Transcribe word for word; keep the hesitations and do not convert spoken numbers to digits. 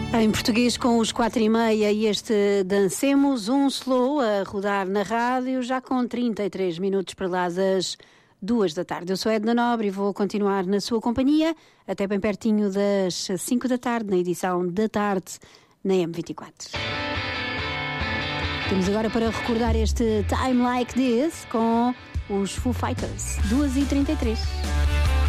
Em português com os quatro e meia e este Dancemos, um slow a rodar na rádio, já com trinta e três minutos para lá das duas da tarde. Eu sou Edna Nobre e vou continuar na sua companhia até bem pertinho das cinco da tarde, na edição da tarde na M vinte e quatro. Temos agora para recordar este Time Like This com os Foo Fighters, duas e trinta e três.